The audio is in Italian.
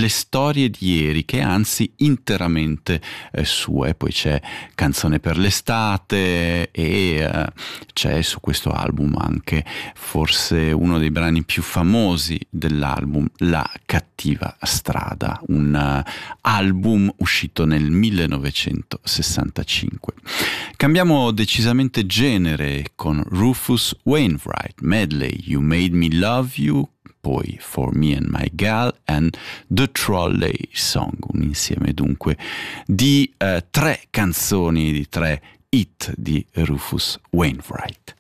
le storie di ieri, che è anzi interamente sue. Poi c'è Canzone per l'estate e c'è su questo album anche forse uno dei brani più famosi dell'album, La cattiva strada, un album uscito nel 1965. Cambiamo decisamente genere con Rufus Wainwright, medley You Made Me Love You, poi For Me and My Gal and The Trolley Song, un insieme dunque di 3 canzoni, di 3 hit di Rufus Wainwright.